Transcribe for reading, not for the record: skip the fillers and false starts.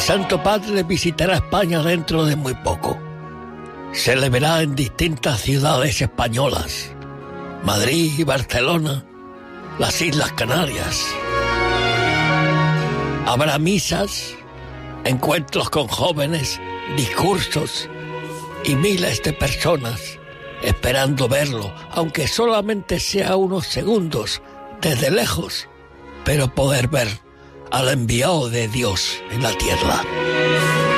Santo Padre visitará España dentro de muy poco. Se le verá en distintas ciudades españolas, Madrid y Barcelona, las Islas Canarias. Habrá misas, encuentros con jóvenes, discursos y miles de personas esperando verlo, aunque solamente sea unos segundos desde lejos, pero poder ver al enviado de Dios en la tierra.